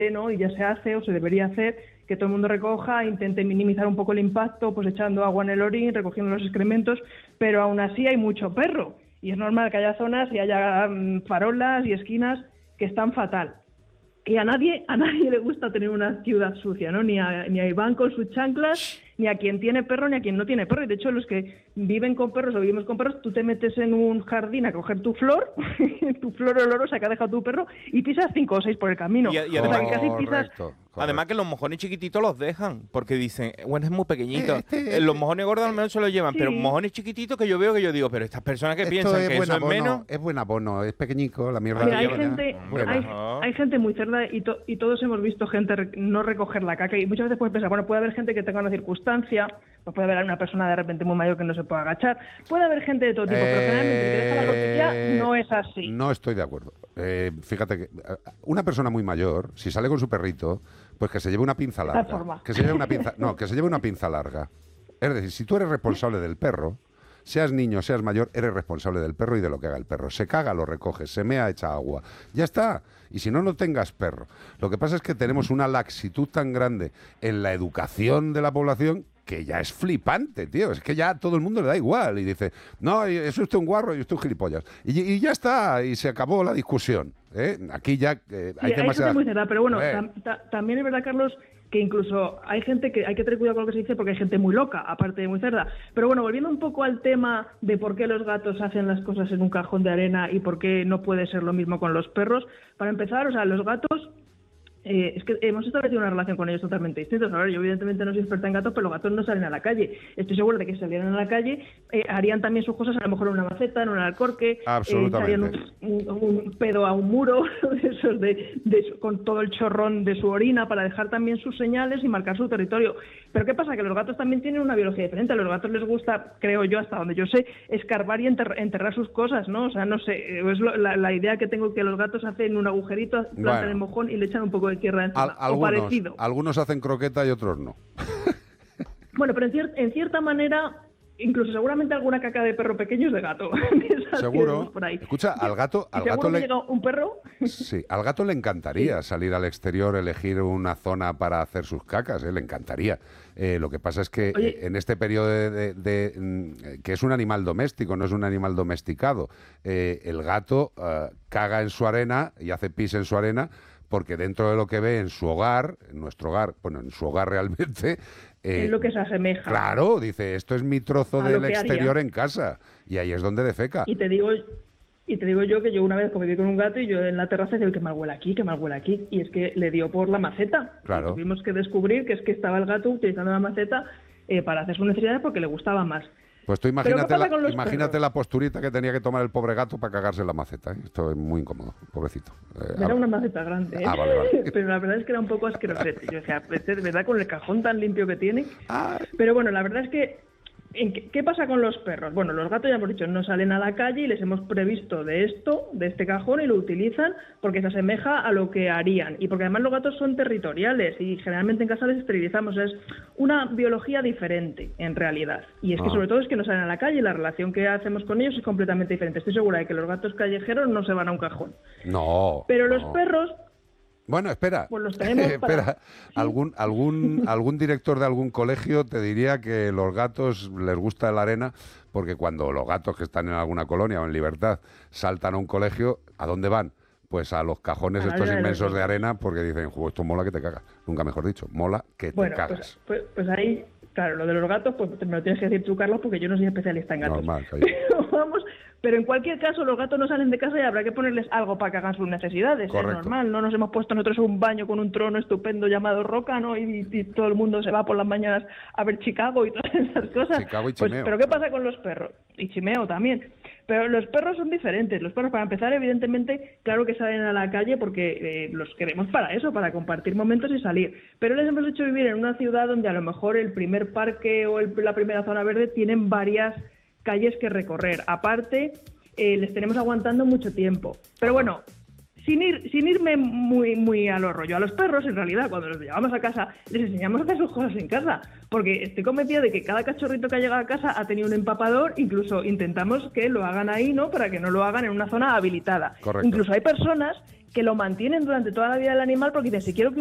¿no? Y ya se hace o se debería hacer, que todo el mundo recoja, intente minimizar un poco el impacto, pues echando agua en el orín, recogiendo los excrementos, pero aún así hay mucho perro. Y es normal que haya zonas y haya farolas y esquinas que están fatal. Y a nadie le gusta tener una ciudad sucia, ¿no? Ni a Iván con sus chanclas, ni a quien tiene perro, ni a quien no tiene perro. Y de hecho, los que viven con perros o vivimos con perros, tú te metes en un jardín a coger tu flor olorosa que ha dejado tu perro, y pisas 5 o 6 por el camino. Y además, que casi pisas... Además que los mojones chiquititos los dejan, porque dicen, bueno, es muy pequeñito. Los mojones gordos al menos se los llevan, sí. Pero mojones chiquititos que yo veo, digo, pero estas personas que piensan que eso es menos... Es buen abono, es pequeñico, la mierda. Mira, hay gente muy cerda y todos hemos visto gente no recoger la caca, y muchas veces puedes pensar, bueno, puede haber gente que tenga una circunstancia, pues puede haber una persona de repente muy mayor que no se pueda agachar, puede haber gente de todo tipo, pero generalmente el que deja la tortilla no es así. No estoy de acuerdo. Fíjate que una persona muy mayor, si sale con su perrito, pues que se lleve una pinza larga. Que se lleve una pinza larga. Es decir, si tú eres responsable del perro, seas niño, seas mayor, eres responsable del perro y de lo que haga el perro. Se caga, lo recoges, se mea, echa agua. Ya está. Y si no, no tengas perro. Lo que pasa es que tenemos una laxitud tan grande en la educación de la población que ya es flipante, tío. Es que ya a todo el mundo le da igual. Y dice, no, es usted un guarro y usted un gilipollas. Y ya está, y se acabó la discusión. Aquí ya hay demasiada... muy cerrada, pero bueno, también es verdad, Carlos, que incluso hay gente que hay que tener cuidado con lo que se dice, porque hay gente muy loca, aparte de muy cerda. Pero bueno, volviendo un poco al tema de por qué los gatos hacen las cosas en un cajón de arena y por qué no puede ser lo mismo con los perros. Para empezar, o sea, los gatos... es que hemos establecido una relación con ellos totalmente distinta. A ver, yo evidentemente no soy experta en gatos, pero los gatos no salen a la calle. Estoy segura de que si salieran a la calle harían también sus cosas, a lo mejor en una maceta, en un alcorque, absolutamente. Un pedo a un muro de esos con todo el chorrón de su orina, para dejar también sus señales y marcar su territorio. Pero ¿qué pasa? Que los gatos también tienen una biología diferente. A los gatos les gusta, creo yo, hasta donde yo sé, escarbar y enterrar sus cosas, ¿no? O sea, no sé, es la idea que tengo, que los gatos hacen un agujerito, plantan el mojón y le echan un poco de tierra encima, o parecido. Algunos hacen croqueta y otros no. Bueno, pero en cierta manera, incluso seguramente alguna caca de perro pequeño es de gato. Seguro. Por ahí. Escucha, al gato le llega un perro. Sí, al gato le encantaría salir al exterior, elegir una zona para hacer sus cacas, le encantaría. Lo que pasa es que en este periodo que es un animal doméstico, no es un animal domesticado, el gato caga en su arena y hace pis en su arena, porque dentro de lo que ve en su hogar, en nuestro hogar, bueno, en su hogar realmente... es lo que se asemeja. Claro, dice, esto es mi trozo del exterior en casa, y ahí es donde defeca. Y te digo yo que yo una vez conviví con un gato y yo en la terraza digo, que mal huele aquí, y es que le dio por la maceta. Claro. Y tuvimos que descubrir que es que estaba el gato utilizando la maceta para hacer sus necesidades porque le gustaba más. Pues tú imagínate la posturita que tenía que tomar el pobre gato para cagarse en la maceta, ¿eh? Esto es muy incómodo, pobrecito. Era una maceta grande, ¿eh? Vale. Pero la verdad es que era un poco asquerosete. Yo decía, de verdad, con el cajón tan limpio que tiene. Pero bueno, la verdad es que ¿qué pasa con los perros? Bueno, los gatos, ya hemos dicho, no salen a la calle y les hemos previsto de este cajón, y lo utilizan porque se asemeja a lo que harían. Y porque además los gatos son territoriales y generalmente en casa les esterilizamos. Es una biología diferente, en realidad. Y es que sobre todo es que no salen a la calle y la relación que hacemos con ellos es completamente diferente. Estoy segura de que los gatos callejeros no se van a un cajón. No. Pero los perros... Bueno, espera. Pues los tenemos espera. Algún director de algún colegio te diría que los gatos les gusta la arena, porque cuando los gatos que están en alguna colonia o en libertad saltan a un colegio, ¿a dónde van? Pues a los cajones estos inmensos de arena, porque dicen, esto mola que te cagas. Nunca mejor dicho, mola que te cagas. Pues ahí, claro, lo de los gatos, pues me lo tienes que decir tú, Carlos, porque yo no soy especialista en gatos. Normal, pero en cualquier caso, los gatos no salen de casa y habrá que ponerles algo para que hagan sus necesidades. Correcto. Es normal, no nos hemos puesto nosotros un baño con un trono estupendo llamado Roca, ¿no? Y todo el mundo se va por las mañanas a ver Chicago y todas esas cosas. Chicago y Chimeo. Pero ¿qué pasa con los perros? Y Chimeo también. Pero los perros son diferentes. Los perros, para empezar, evidentemente, claro que salen a la calle porque los queremos para eso, para compartir momentos y salir. Pero les hemos hecho vivir en una ciudad donde a lo mejor el primer parque o la primera zona verde tienen varias calles que recorrer. Aparte, les tenemos aguantando mucho tiempo. Pero bueno, sin irme muy a lo rollo. A los perros, en realidad, cuando los llevamos a casa, les enseñamos a hacer sus cosas en casa. Porque estoy convencida de que cada cachorrito que ha llegado a casa ha tenido un empapador. Incluso intentamos que lo hagan ahí, ¿no? Para que no lo hagan en una zona habilitada. Correcto. Incluso hay personas que lo mantienen durante toda la vida del animal porque dicen, si quiero que